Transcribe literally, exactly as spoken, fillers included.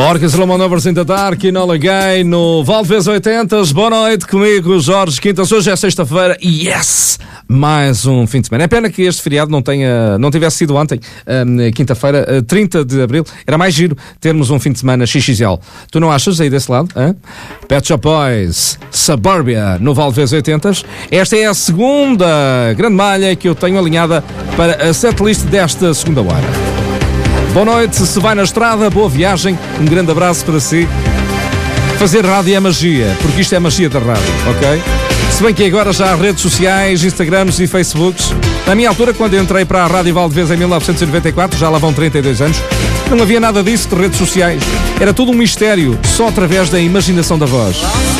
Orcas Romanovers in the Dark e Nola Gay no Valdevez oitenta. Boa noite comigo, Jorge Quintas. Hoje é sexta-feira e yes! Mais um fim de semana. É pena que este feriado não tenha, não tivesse sido ontem, um, quinta-feira, trinta de abril. Era mais giro termos um fim de semana X X L. Tu não achas aí desse lado? Hein? Pet Shop Boys, Suburbia no Valdevez oitenta. Esta é a segunda grande malha que eu tenho alinhada para a setlist desta segunda hora. Boa noite, se vai na estrada, boa viagem, um grande abraço para si. Fazer rádio é magia, porque isto é magia da rádio, ok? Se bem que agora já há redes sociais, Instagrams e Facebooks. Na minha altura, quando entrei para a Rádio Valdevez em mil novecentos e noventa e quatro, já lá vão trinta e dois anos, não havia nada disso de redes sociais. Era tudo um mistério, só através da imaginação da voz.